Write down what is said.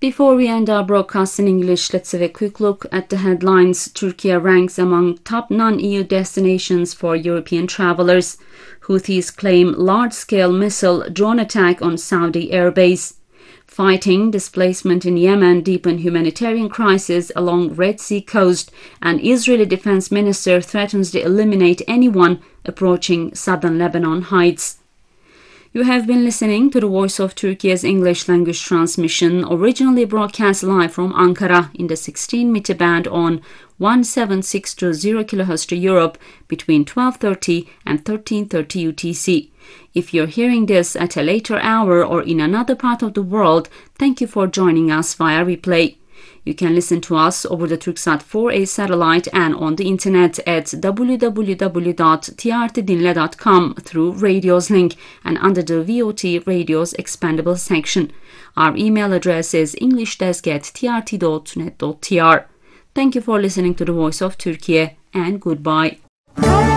Before we end our broadcast in English, let's have a quick look at the headlines. Turkey ranks among top non-EU destinations for European travelers. Houthis claim large-scale missile drone attack on Saudi airbase. Fighting displacement in Yemen deepen humanitarian crisis along Red Sea coast, and Israeli defense minister threatens to eliminate anyone approaching southern Lebanon heights. You have been listening to the Voice of Turkey's English language transmission, originally broadcast live from Ankara in the 16-meter band on 17620 kHz to Europe between 12:30 and 13:30 UTC. If you're hearing this at a later hour or in another part of the world, thank you for joining us via replay. You can listen to us over the Turksat 4A satellite and on the internet at www.trtdinle.com through Radios link and under the VOT Radios Expandable section. Our email address is englishdesk@trt.net.tr. Thank you for listening to the Voice of Turkey and goodbye.